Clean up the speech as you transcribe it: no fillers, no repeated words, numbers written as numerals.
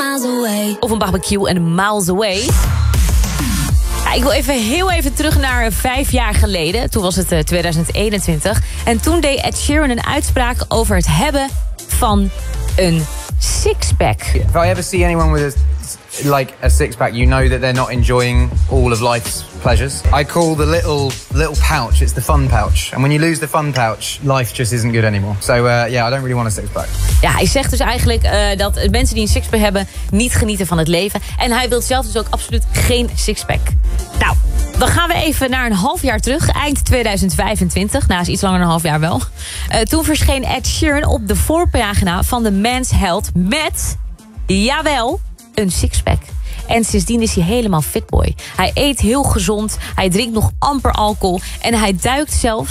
miles away. Of een barbecue en miles away. Ja, ik wil heel even terug naar 5 jaar geleden. Toen was het 2021. En toen deed Ed Sheeran een uitspraak over het hebben van een sixpack. If I ever see anyone with a six-pack, you know that they're not enjoying all of life's pleasures. I call the little pouch, it's the fun pouch. And when you lose the fun pouch, life just isn't good anymore. So I don't really want a six-pack. Ja, hij zegt dus eigenlijk dat mensen die een sixpack hebben niet genieten van het leven. En hij wil zelf dus ook absoluut geen sixpack. Nou, dan gaan we even naar een half jaar terug. Eind 2025. Nou, is iets langer dan een half jaar wel. Toen verscheen Ed Sheeran op de voorpagina van de Men's Health met, jawel, een sixpack. En sindsdien is hij helemaal fitboy. Hij eet heel gezond, hij drinkt nog amper alcohol en hij duikt zelfs